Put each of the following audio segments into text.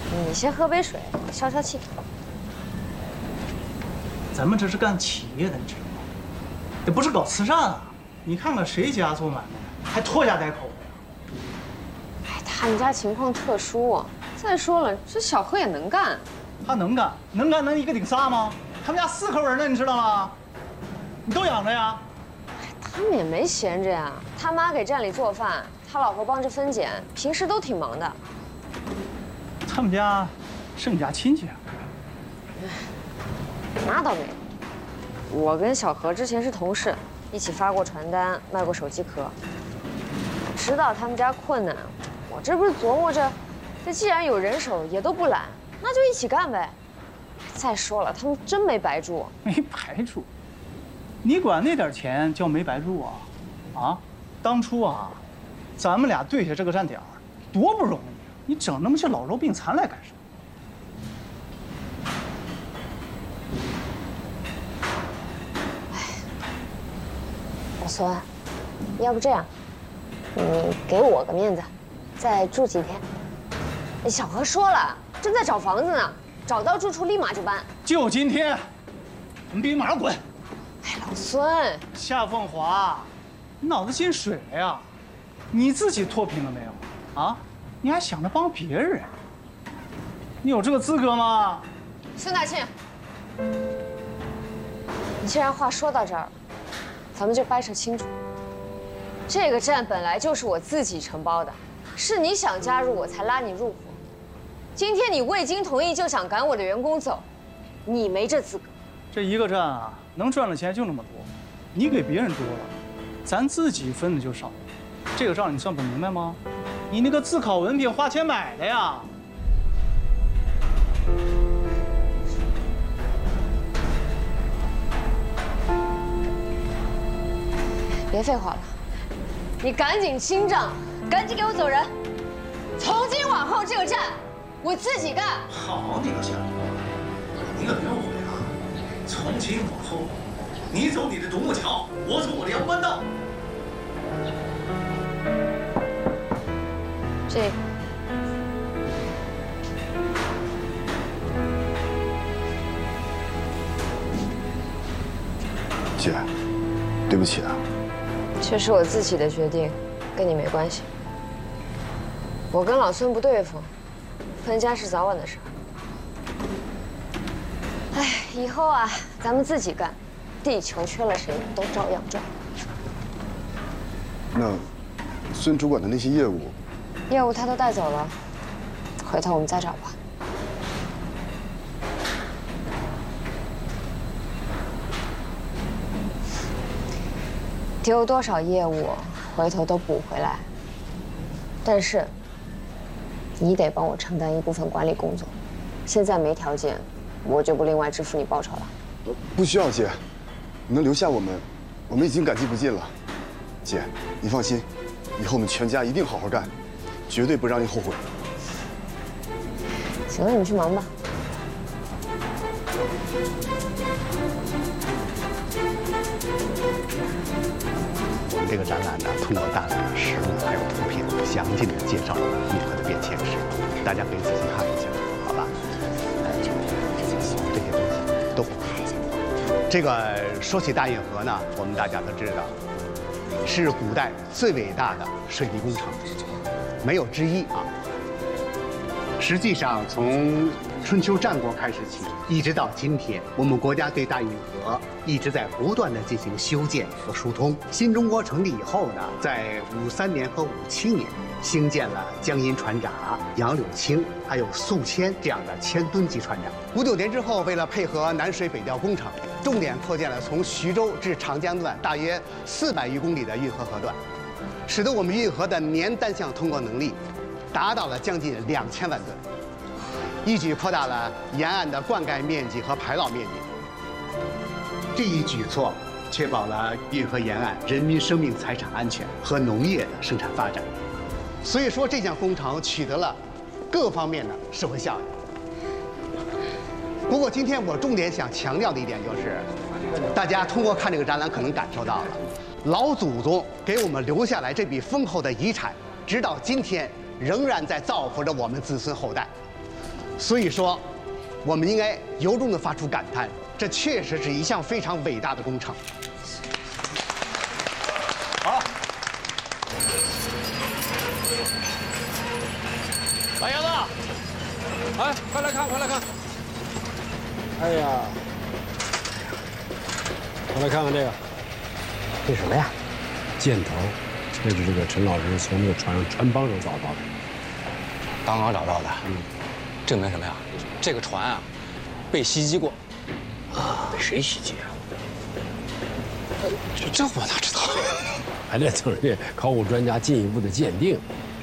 你先喝杯水，消消气。 咱们这是干企业的，你知道吗？这不是搞慈善啊！你看看谁家做买卖还拖家带口的呀？ 哎，他们家情况特殊啊。再说了，这小何也能干。 他能干，能一个顶仨吗？他们家4口人呢，你知道吗？你都养着呀？ 他们也没闲着呀，他妈给站里做饭，他老婆帮着分拣，平时都挺忙的。 他们家是你家亲戚啊？ 那倒没有，我跟小何之前是同事，一起发过传单，卖过手机壳。知道他们家困难，我这不是琢磨着，这既然有人手，也都不懒，那就一起干呗。再说了，他们真没白住。 没白住？你管那点钱叫没白住啊？啊，当初啊，咱们俩对下这个站点儿，多不容易啊！你整那么些老弱病残来干什么？ 老孙，要不这样，你给我个面子，再住几天。小何说了，正在找房子呢，找到住处立马就搬。 就今天，我们必须马上滚！ 哎，老孙， 夏凤华，你脑子进水了呀？你自己脱贫了没有？啊？你还想着帮别人？你有这个资格吗？ 孙大庆，你既然话说到这儿，咱们就掰扯清楚。这个站本来就是我自己承包的，是你想加入我才拉你入伙。今天你未经同意就想赶我的员工走，你没这资格。 这一个站啊，能赚的钱就那么多，你给别人多了，咱自己分的就少。这个账你算不明白吗？你那个自考文凭花钱买的呀。 别废话了，你赶紧清账，赶紧给我走人。从今往后这个站我自己干。 好你个夏风华，你可别误会啊！从今往后，你走你的独木桥，我走我的阳关道。 这个。 姐，对不起啊。 这是我自己的决定，跟你没关系。我跟老孙不对付，分家是早晚的事儿。哎，以后啊，咱们自己干，地球缺了谁都照样转。 那孙主管的那些业务他都带走了，回头我们再找吧。丢多少业务，回头都补回来。但是，你得帮我承担一部分管理工作。现在没条件，我就不另外支付你报酬了。 不需要姐，你能留下我们，我们已经感激不尽了。姐，你放心，以后我们全家一定好好干，绝对不让你后悔。 行了，你去忙吧。 这个展览呢，通过大量的实物还有图片，详尽的介绍了运河的变迁史，大家可以仔细看一下，好吧？这些东西都不看一下。这个说起大运河呢，我们大家都知道，是古代最伟大的水利工程，没有之一啊。实际上，从春秋战国开始起，一直到今天，我们国家对大运河一直在不断的进行修建和疏通。新中国成立以后呢，在53年和57年，兴建了江阴船闸、杨柳青，还有宿迁这样的千吨级船闸。59年之后，为了配合南水北调工程，重点扩建了从徐州至长江段大约400余公里的运河河段，使得我们运河的年单向通过能力达到了将近2000万吨。一举扩大了沿岸的灌溉面积和排涝面积。这一举措确保了运河沿岸人民生命财产安全和农业的生产发展。所以说，这项工程取得了各方面的社会效益。不过，今天我重点想强调的一点就是，大家通过看这个展览可能感受到了，老祖宗给我们留下来这笔丰厚的遗产，直到今天仍然在造福着我们子孙后代。 所以说，我们应该由衷地发出感叹，这确实是一项非常伟大的工程。 好，老爷子，哎，快来看，快来看！哎呀，快来看看这个， 这什么呀？ 箭头，这是这个陈老师从那个船上船帮上找到的。 刚刚找到的，证明什么呀？这个船啊，被袭击过。 被谁袭击啊？ 这我哪知道？ 还得等人家考古专家进一步的鉴定。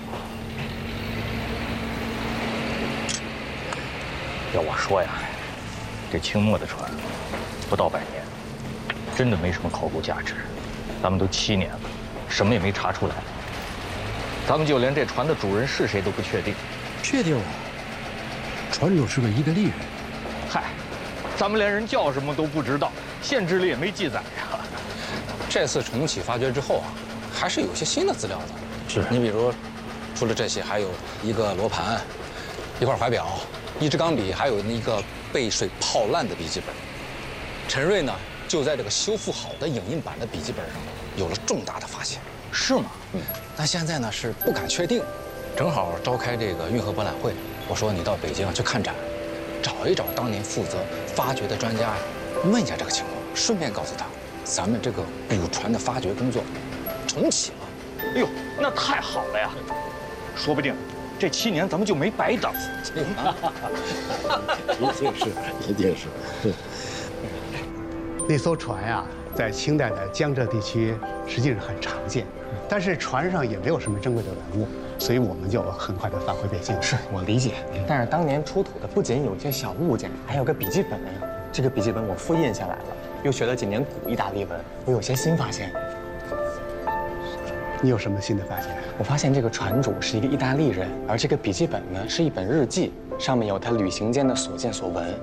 要我说呀，这清末的船不到100年，真的没什么考古价值。咱们都7年了，什么也没查出来。咱们就连这船的主人是谁都不确定。 确定了，船主是个意大利人。 嗨，咱们连人叫什么都不知道，县志里也没记载呀。 这次重启发掘之后啊，还是有些新的资料的。 是你比如，除了这些，还有一个罗盘，一块怀表，一支钢笔，还有一个被水泡烂的笔记本。陈瑞呢，就在这个修复好的影印版的笔记本上有了重大的发现。 是吗？ 但现在呢是不敢确定。正好召开这个运河博览会，我说你到北京去看展，找一找当年负责发掘的专家呀，问一下这个情况，顺便告诉他，咱们这个古船的发掘工作重启了。 哎呦，那太好了呀！说不定这7年咱们就没白等。 一定是。 那艘船呀，在清代的江浙地区实际上很常见，但是船上也没有什么珍贵的文物，所以我们就很快的返回北京。 是我理解，但是当年出土的不仅有一些小物件，还有个笔记本。这个笔记本我复印下来了，又学了几年古意大利文，我有些新发现。 你有什么新的发现？ 我发现这个船主是一个意大利人，而这个笔记本呢是一本日记，上面有他旅行间的所见所闻。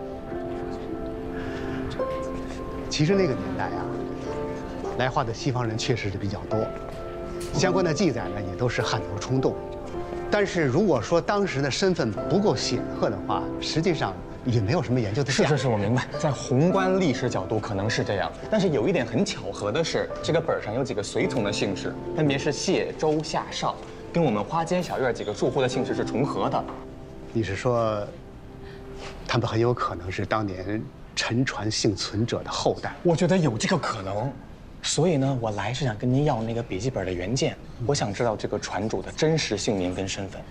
其实那个年代啊，来华的西方人确实是比较多，相关的记载呢也都是汗头充栋。但是如果说当时的身份不够显赫的话，实际上也没有什么研究的价值。 是，我明白，在宏观历史角度可能是这样，但是有一点很巧合的是，这个本上有几个随从的姓氏，分别是谢、周、夏、邵，跟我们花间小院几个住户的姓氏是重合的。 你是说，他们很有可能是当年沉船幸存者的后代？ 我觉得有这个可能，所以呢，我来是想跟您要那个笔记本的原件，我想知道这个船主的真实姓名跟身份。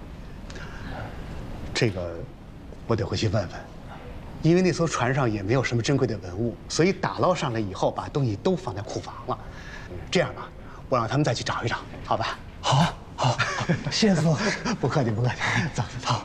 这个我得回去问问，因为那艘船上也没有什么珍贵的文物，所以打捞上来以后，把东西都放在库房了。这样吧，我让他们再去找一找，好吧？ 好，谢谢傅， 不客气，不客气，走走。